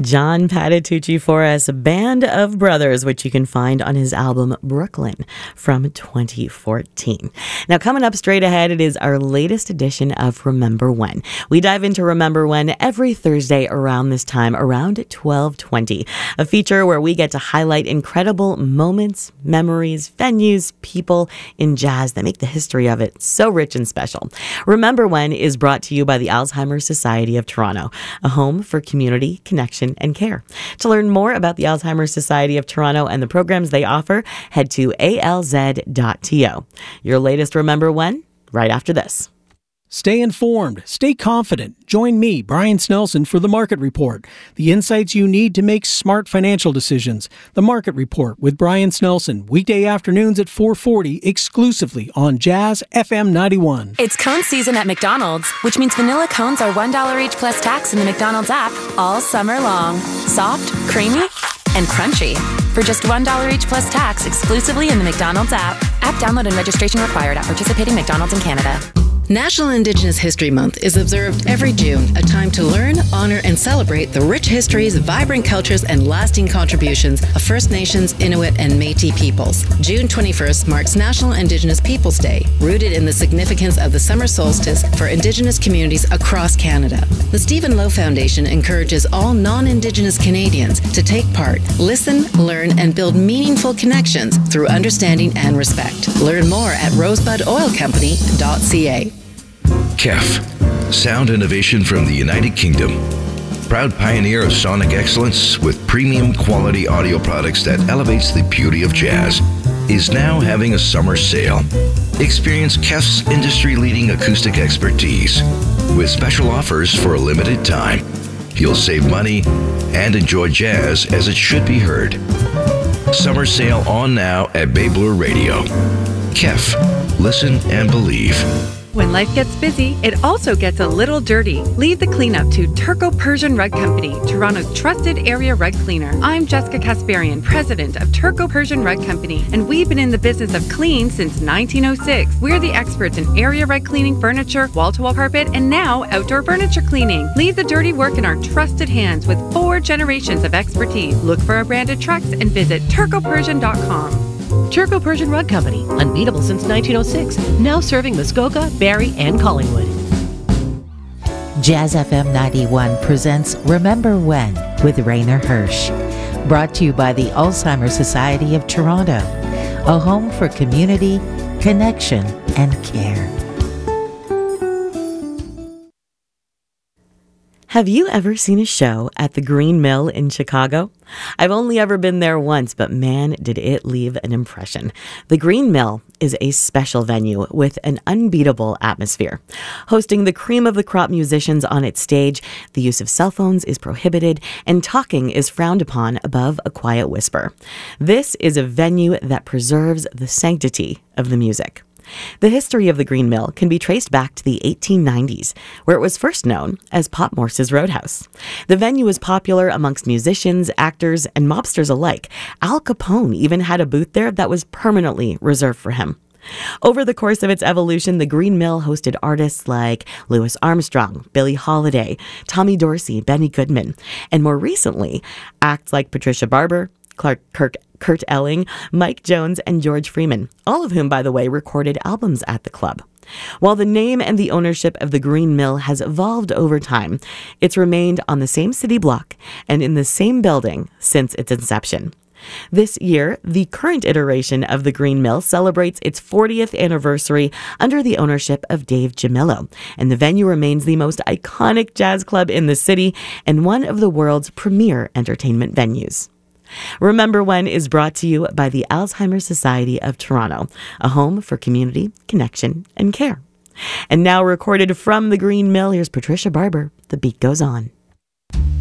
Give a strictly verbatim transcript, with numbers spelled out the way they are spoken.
John Patitucci for us, Band of Brothers, which you can find on his album Brooklyn from twenty fourteen. Now, coming up straight ahead, it is our latest edition of Remember When. We dive into Remember When every Thursday around this time, around twelve twenty, a feature where we get to highlight incredible moments, memories, venues, people in jazz that make the history of it so rich and special. Remember When is brought to you by the Alzheimer's Society of Toronto, a home for community, connection, and care. To learn more about the Alzheimer's Society of Toronto and the programs they offer, head to A L Z dot T O. Your latest Remember When, right after this. Stay informed, stay confident. Join me, Brian Snelson, for The Market Report. The insights you need to make smart financial decisions. The Market Report with Brian Snelson, weekday afternoons at four forty, exclusively on Jazz F M ninety-one. It's cone season at McDonald's, which means vanilla cones are one dollar each plus tax in the McDonald's app all summer long. Soft, creamy, and crunchy. For just one dollar each plus tax exclusively in the McDonald's app. App download and registration required at participating McDonald's in Canada. National Indigenous History Month is observed every June, a time to learn, honor, and celebrate the rich histories, vibrant cultures, and lasting contributions of First Nations, Inuit, and Métis peoples. June twenty-first marks National Indigenous Peoples Day, rooted in the significance of the summer solstice for Indigenous communities across Canada. The Stephen Lowe Foundation encourages all non-Indigenous Canadians to take part, listen, learn, and build meaningful connections through understanding and respect. Learn more at rosebud oil company dot c a. K E F, sound innovation from the United Kingdom. Proud pioneer of sonic excellence with premium quality audio products that elevates the beauty of jazz, is now having a summer sale. Experience K E F's industry-leading acoustic expertise with special offers for a limited time. You'll save money and enjoy jazz as it should be heard. Summer sale on now at Babler Radio. K E F, listen and believe. When life gets busy, it also gets a little dirty. Leave the cleanup to Turco Persian Rug Company, Toronto's trusted area rug cleaner. I'm Jessica Kasparian, president of Turco Persian Rug Company, and we've been in the business of clean since nineteen oh six. We're the experts in area rug cleaning, furniture, wall-to-wall carpet, and now outdoor furniture cleaning. Leave the dirty work in our trusted hands with four generations of expertise. Look for our branded trucks and visit turco persian dot com. Turco Persian Rug Company, unbeatable since nineteen oh six, now serving Muskoka, Barrie, and Collingwood. Jazz F M ninety-one presents Remember When with Rainer Hirsch. Brought to you by the Alzheimer's Society of Toronto, a home for community, connection, and care. Have you ever seen a show at the Green Mill in Chicago? I've only ever been there once, but man, did it leave an impression. The Green Mill is a special venue with an unbeatable atmosphere. Hosting the cream of the crop musicians on its stage, the use of cell phones is prohibited and talking is frowned upon above a quiet whisper. This is a venue that preserves the sanctity of the music. The history of the Green Mill can be traced back to the eighteen nineties, where it was first known as Pop Morse's Roadhouse. The venue was popular amongst musicians, actors, and mobsters alike. Al Capone even had a booth there that was permanently reserved for him. Over the course of its evolution, the Green Mill hosted artists like Louis Armstrong, Billie Holiday, Tommy Dorsey, Benny Goodman, and more recently, acts like Patricia Barber, Clark Kirk Kurt Elling, Mike Jones, and George Freeman, all of whom, by the way, recorded albums at the club. While the name and the ownership of the Green Mill has evolved over time, it's remained on the same city block and in the same building since its inception. This year, the current iteration of the Green Mill celebrates its fortieth anniversary under the ownership of Dave Jamillo, and the venue remains the most iconic jazz club in the city and one of the world's premier entertainment venues. Remember When is brought to you by the Alzheimer's Society of Toronto, a home for community, connection, and care. And now recorded from the Green Mill, here's Patricia Barber. The beat goes on.